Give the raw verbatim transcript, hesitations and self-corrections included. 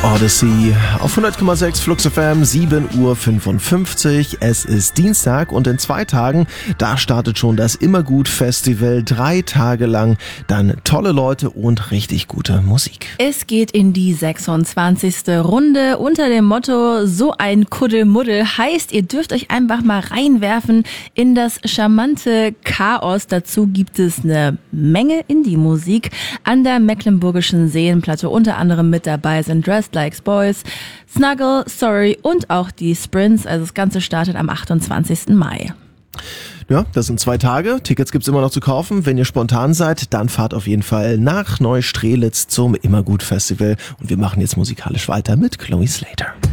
Odyssey auf hundert Komma sechs Flux F M, sieben Uhr fünfundfünfzig. Es ist Dienstag und in zwei Tagen, da startet schon das Immergut Festival. Drei Tage lang dann tolle Leute und richtig gute Musik. Es geht in die sechsundzwanzigste Runde unter dem Motto So ein Kuddelmuddel. Heißt, ihr dürft euch einfach mal reinwerfen in das charmante Chaos. Dazu gibt es eine Menge Indie-Musik. An der Mecklenburgischen Seenplatte unter anderem mit dabei sind Dressed Like Boys, Snuggle, Sorry und auch die Sprints. Also das Ganze startet am achtundzwanzigsten Mai. Ja, das sind zwei Tage. Tickets gibt's immer noch zu kaufen. Wenn ihr spontan seid, dann fahrt auf jeden Fall nach Neustrelitz zum Immergut Festival. Und wir machen jetzt musikalisch weiter mit Chloe Slater.